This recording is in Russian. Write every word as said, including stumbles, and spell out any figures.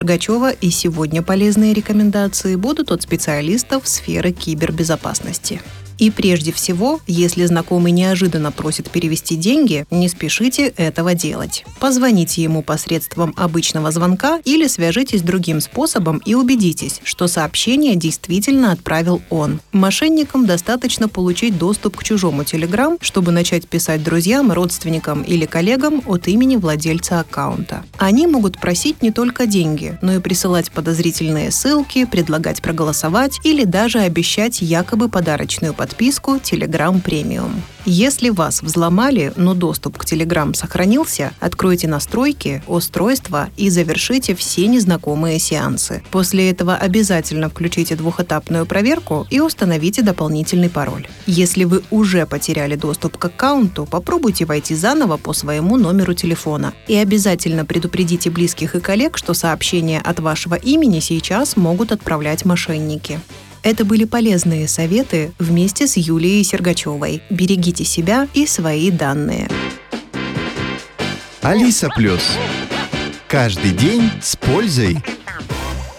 Сергачева, и сегодня полезные рекомендации будут от специалистов сферы кибербезопасности. И прежде всего, если знакомый неожиданно просит перевести деньги, не спешите этого делать. Позвоните ему посредством обычного звонка или свяжитесь другим способом и убедитесь, что сообщение действительно отправил он. Мошенникам достаточно получить доступ к чужому Telegram, чтобы начать писать друзьям, родственникам или коллегам от имени владельца аккаунта. Они могут просить не только деньги, но и присылать подозрительные ссылки, предлагать проголосовать или даже обещать якобы подарочную подписку подписку Telegram Premium. Если вас взломали, но доступ к Telegram сохранился, откройте настройки, устройства и завершите все незнакомые сеансы. После этого обязательно включите двухэтапную проверку и установите дополнительный пароль. Если вы уже потеряли доступ к аккаунту, попробуйте войти заново по своему номеру телефона. И обязательно предупредите близких и коллег, что сообщения от вашего имени сейчас могут отправлять мошенники. Это были полезные советы вместе с Юлией Сергачевой. Берегите себя и свои данные. Алиса Плюс. Каждый день с пользой.